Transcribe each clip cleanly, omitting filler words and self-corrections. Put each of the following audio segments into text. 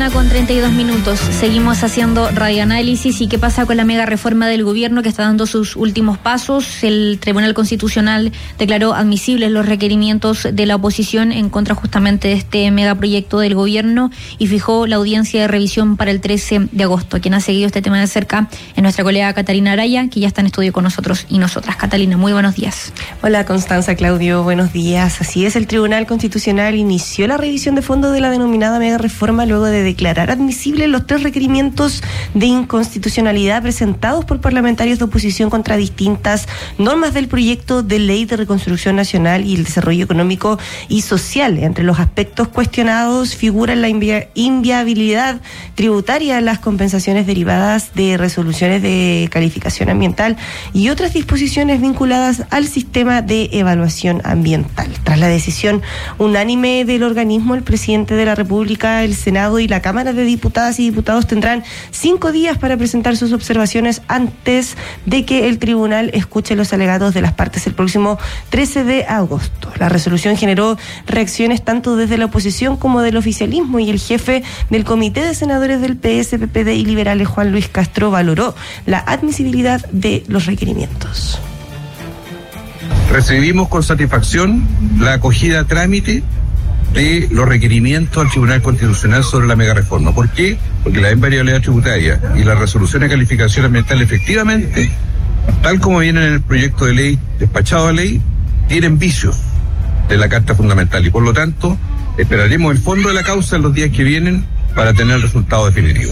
1:32. Seguimos haciendo radioanálisis. ¿Y qué pasa con la mega reforma del gobierno que está dando sus últimos pasos? El Tribunal Constitucional declaró admisibles los requerimientos de la oposición en contra justamente de este megaproyecto del gobierno y fijó la audiencia de revisión para el 13 de agosto. Quien ha seguido este tema de cerca es nuestra colega Catalina Araya, que ya está en estudio con nosotros y nosotras. Catalina, muy buenos días. Hola Constanza, Claudio, buenos días. Así es, el Tribunal Constitucional inició la revisión de fondo de la denominada mega reforma luego de declarar admisibles los 3 requerimientos de inconstitucionalidad presentados por parlamentarios de oposición contra distintas normas del proyecto de ley de reconstrucción nacional y el desarrollo económico y social. Entre los aspectos cuestionados figuran la inviabilidad tributaria de las compensaciones derivadas de resoluciones de calificación ambiental y otras disposiciones vinculadas al sistema de evaluación ambiental. Tras la decisión unánime del organismo, el presidente de la República, el Senado y la Cámara de Diputadas y Diputados tendrán 5 días para presentar sus observaciones antes de que el tribunal escuche los alegatos de las partes el próximo 13 de agosto. La resolución generó reacciones tanto desde la oposición como del oficialismo y el jefe del Comité de Senadores del PS, PPD y Liberales, Juan Luis Castro, valoró la admisibilidad de los requerimientos. Recibimos con satisfacción la acogida a trámite de los requerimientos al Tribunal Constitucional sobre la mega reforma. ¿Por qué? Porque la invariabilidad tributaria y la resolución de calificación ambiental efectivamente, tal como viene en el proyecto de ley despachado a ley, tienen vicios de la Carta Fundamental y por lo tanto esperaremos el fondo de la causa en los días que vienen para tener el resultado definitivo.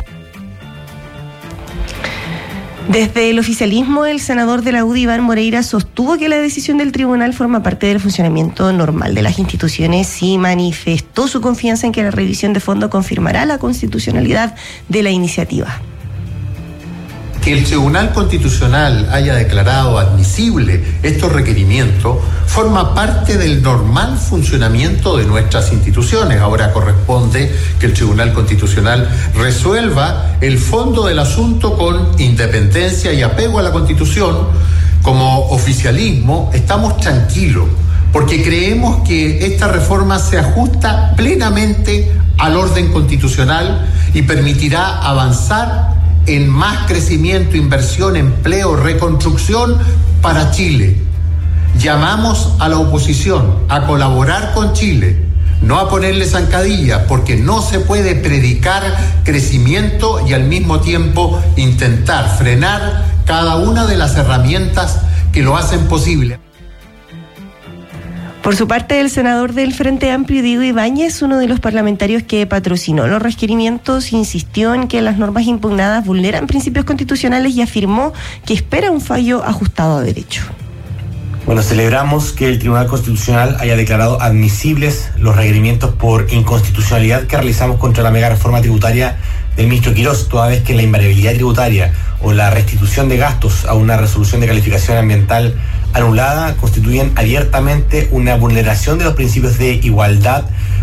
Desde el oficialismo, el senador de la UDI, Iván Moreira, sostuvo que la decisión del tribunal forma parte del funcionamiento normal de las instituciones y manifestó su confianza en que la revisión de fondo confirmará la constitucionalidad de la iniciativa. Que el Tribunal Constitucional haya declarado admisible estos requerimientos forma parte del normal funcionamiento de nuestras instituciones. Ahora corresponde que el Tribunal Constitucional resuelva el fondo del asunto con independencia y apego a la Constitución. Como oficialismo estamos tranquilos porque creemos que esta reforma se ajusta plenamente al orden constitucional y permitirá avanzar en más crecimiento, inversión, empleo, reconstrucción para Chile. Llamamos a la oposición a colaborar con Chile, no a ponerle zancadillas, porque no se puede predicar crecimiento y al mismo tiempo intentar frenar cada una de las herramientas que lo hacen posible. Por su parte, el senador del Frente Amplio, Diego Ibáñez, uno de los parlamentarios que patrocinó los requerimientos, insistió en que las normas impugnadas vulneran principios constitucionales y afirmó que espera un fallo ajustado a derecho. Bueno, celebramos que el Tribunal Constitucional haya declarado admisibles los requerimientos por inconstitucionalidad que realizamos contra la mega reforma tributaria del ministro Quirós, toda vez que la invariabilidad tributaria o la restitución de gastos a una resolución de calificación ambiental anulada constituyen abiertamente una vulneración de los principios de igualdad,